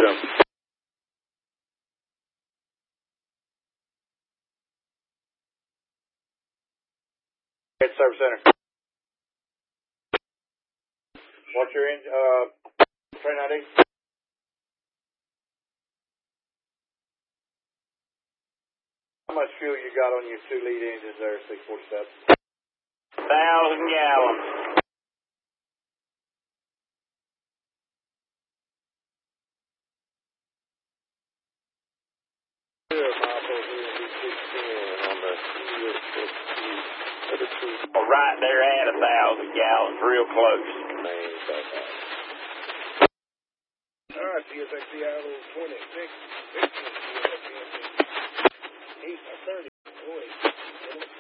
Jim. Service Center. What's your train ID? How much fuel you got on your 2 lead engines there, 647? 1,000 gallons. Right there at 1,000 gallons, real close. All right, TSXC Idle 26, 15, 8, 30.